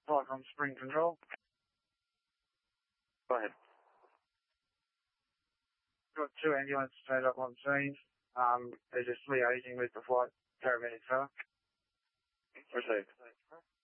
Flight from Spring Control. Go ahead. Got 2 ambulances turned up on scene. They're just liaising with the flight paramedic fella. Received.